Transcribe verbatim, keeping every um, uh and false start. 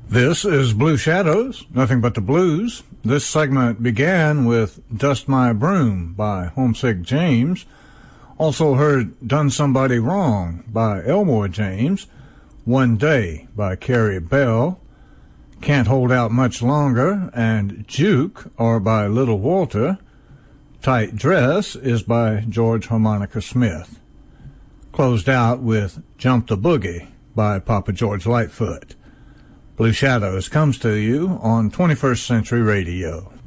This is Blue Shadows, Nothing But the Blues. This segment began with Dust My Broom by Homesick James. Also heard Done Somebody Wrong by Elmore James. One Day by Carrie Bell. Can't Hold Out Much Longer and Juke are by Little Walter. Tight Dress is by George Harmonica Smith. Closed out with Jump the Boogie by Papa George Lightfoot. Blue Shadows comes to you on twenty-first Century Radio.